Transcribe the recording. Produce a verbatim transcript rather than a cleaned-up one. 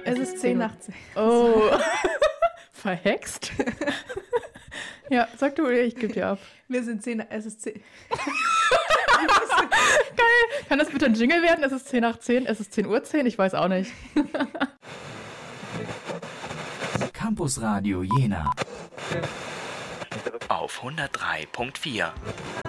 Es ist zehn nach zehn. Oh, verhext? Ja, sag du, ich gebe dir ab. Wir sind zehn, es ist zehn. Geil. Kann das bitte ein Jingle werden? Es ist zehn nach zehn, es ist zehn Uhr zehn, ich weiß auch nicht. Campus Radio Jena auf hundertdrei Komma vier.